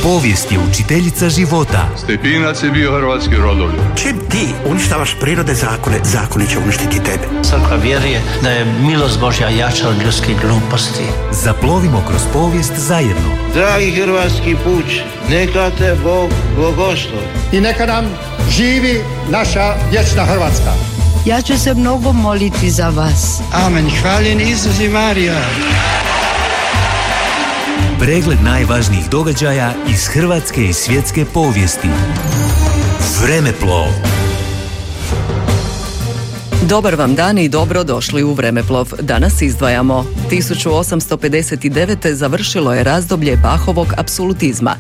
Povijest je učiteljica života. Stepinac je bio hrvatski rodoljub. Čim ti uništavaš prirode zakone, zakoni će uništiti tebe. Crkva vjeruje da je milost Božja jača od ljudskih gluposti. Zaplovimo kroz povijest zajedno. Dragi hrvatski puč, neka te Bog blagoslovi. I neka nam živi naša vječna Hrvatska. Ja ću se mnogo moliti za vas. Amen. Hvaljen Isus i Marija. Pregled najvažnijih događaja iz hrvatske i svjetske povijesti. Vremeplov. Dobar vam dan i dobro došli u Vremeplov. Danas izdvajamo. 1859. završilo je razdoblje Bachovog apsolutizma.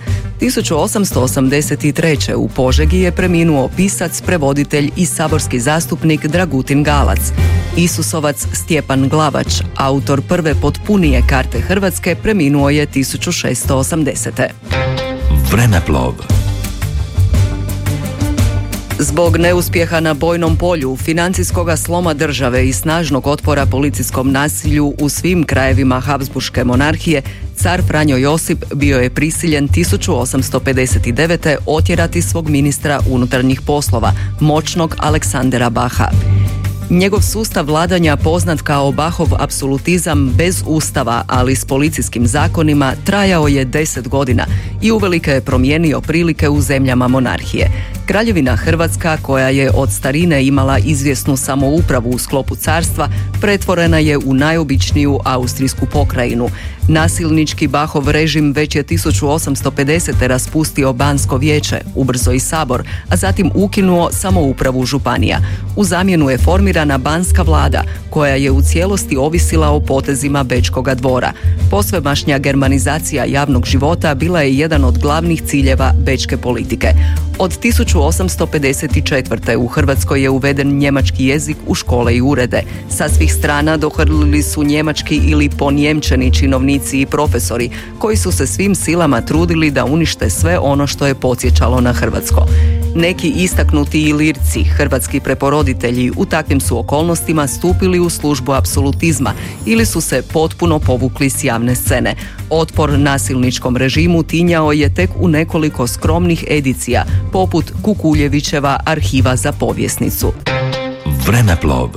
1883. u Požegi je preminuo pisac, prevoditelj i saborski zastupnik Dragutin Galac. Isusovac Stjepan Glavač, autor prve potpunije karte Hrvatske, preminuo je 1680. Vremeplov. Zbog neuspjeha na bojnom polju, financijskoga sloma države i snažnog otpora policijskom nasilju u svim krajevima Habsburške monarhije, car Franjo Josip bio je prisiljen 1859. otjerati svog ministra unutarnjih poslova, moćnog Aleksandera Bacha. Njegov sustav vladanja, poznat kao Bachov apsolutizam bez ustava, ali s policijskim zakonima, trajao je 10 godina i uvelike je promijenio prilike u zemljama monarhije. Kraljevina Hrvatska, koja je od starine imala izvjesnu samoupravu u sklopu carstva, pretvorena je u najobičniju austrijsku pokrajinu. Nasilnički Bachov režim već je 1850. raspustio Bansko vijeće, ubrzo i sabor, a zatim ukinuo samoupravu županija. U zamjenu je formirana Banska vlada, koja je u cijelosti ovisila o potezima Bečkoga dvora. Posvemašnja germanizacija javnog života bila je jedan od glavnih ciljeva bečke politike. Od 1854. u Hrvatskoj je uveden njemački jezik u škole i urede. Sa svih strana dohrlili su njemački ili ponjemčeni činovnici i profesori, koji su se svim silama trudili da unište sve ono što je podsjećalo na hrvatsko. Neki istaknuti ilirci, hrvatski preporoditelji, u takvim su okolnostima stupili u službu apsolutizma ili su se potpuno povukli s javne scene. Otpor nasilničkom režimu tinjao je tek u nekoliko skromnih edicija, poput Kukuljevićeva Arhiva za povjesnicu. Vremeplov.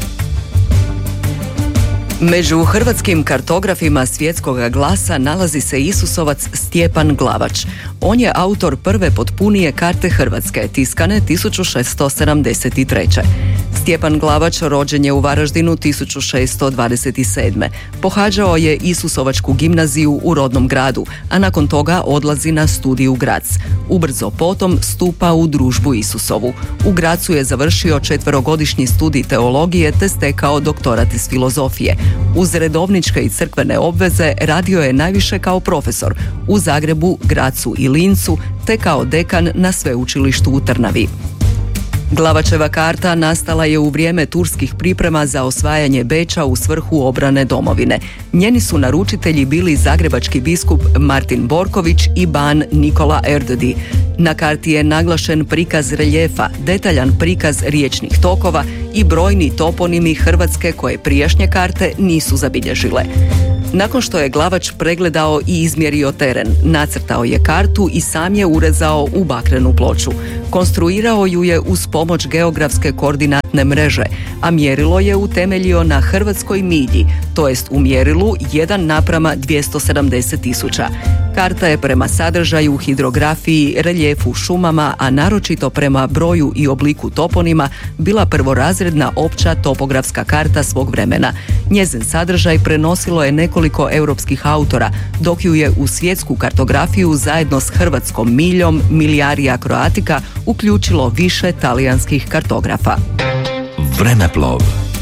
Među hrvatskim kartografima svjetskoga glasa nalazi se Isusovac Stjepan Glavač. On je autor prve potpunije karte Hrvatske, tiskane 1673. Stjepan Glavač rođen je u Varaždinu 1627. Pohađao je Isusovačku gimnaziju u rodnom gradu, a nakon toga odlazi na studij u Graz. Ubrzo potom stupa u družbu Isusovu. U Grazu je završio 4-godišnji studij teologije te stekao doktorat iz filozofije. Uz redovničke i crkvene obveze radio je najviše kao profesor u Zagrebu, Grazu i Lincu, te kao dekan na sveučilištu u Trnavi. Glavačeva karta nastala je u vrijeme turskih priprema za osvajanje Beča u svrhu obrane domovine. Njeni su naručitelji bili zagrebački biskup Martin Borković i ban Nikola Erdödy. Na karti je naglašen prikaz reljefa, detaljan prikaz riječnih tokova i brojni toponimi Hrvatske koje prijašnje karte nisu zabilježile. Nakon što je Glavač pregledao i izmjerio teren, nacrtao je kartu i sam je urezao u bakrenu ploču. Konstruirao ju je uz pomoć geografske koordinatne mreže, a mjerilo je utemeljio na hrvatskoj milji, to jest u mjerilu 1:270.000. Karta je prema sadržaju, hidrografiji, reljefu, šumama, a naročito prema broju i obliku toponima, bila prvorazredna opća topografska karta svog vremena. Njezin sadržaj prenosilo je nekoliko europskih autora, dok ju je u svjetsku kartografiju zajedno s hrvatskom miljom Miliaria Croatica uključilo više talijanskih kartografa. Vremeplov.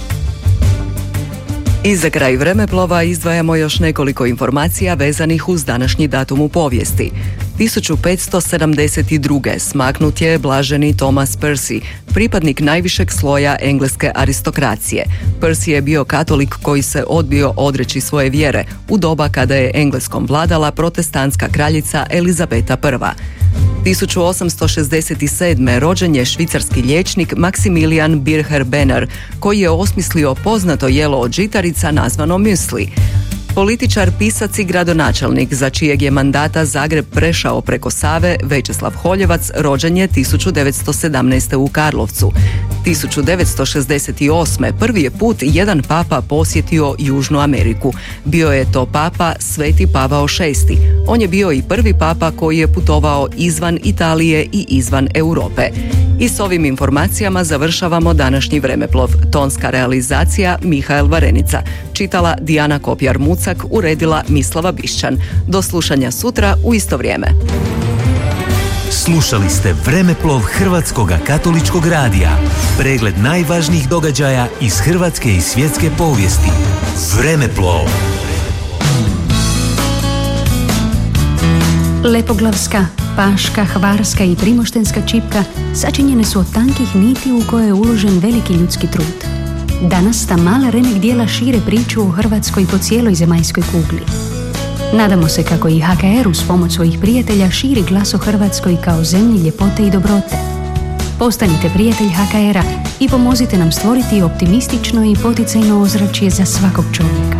I za kraj Vremeplova izdvajamo još nekoliko informacija vezanih uz današnji datum u povijesti. 1572. smaknut je blaženi Thomas Percy, pripadnik najvišeg sloja engleske aristokracije. Percy je bio katolik koji se odbio odreći svoje vjere u doba kada je Engleskom vladala protestantska kraljica Elizabeta I. 1867. rođen je švicarski liječnik Maximilian Bircher Benner, koji je osmislio poznato jelo od žitarica nazvano müsli. Političar, pisac i gradonačelnik za čijeg je mandata Zagreb prešao preko Save, Večeslav Holjevac, rođen je 1917. u Karlovcu. 1968. prvi je put jedan papa posjetio Južnu Ameriku. Bio je to papa Sveti Pavao VI. On je bio i prvi papa koji je putovao izvan Italije i izvan Europe. I s ovim informacijama završavamo današnji Vremeplov. Tonska realizacija Mihael Varenica. Čitala Dijana Kopjar-Mucak, uredila Mislava Bišćan. Do slušanja sutra u isto vrijeme. Slušali ste Vremeplov Hrvatskoga katoličkog radija. Pregled najvažnijih događaja iz hrvatske i svjetske povijesti. Vremeplov. Lepoglavska, paška, hvarska i primoštenska čipka sačinjene su od tankih niti u koje je uložen veliki ljudski trud. Danas ta mala remek dijela šire priču o Hrvatskoj po cijeloj zemaljskoj kugli. Nadamo se kako i HKR uz pomoć svojih prijatelja širi glas o Hrvatskoj kao zemlji ljepote i dobrote. Postanite prijatelj HKR-a i pomozite nam stvoriti optimistično i poticajno ozračje za svakog čovjeka.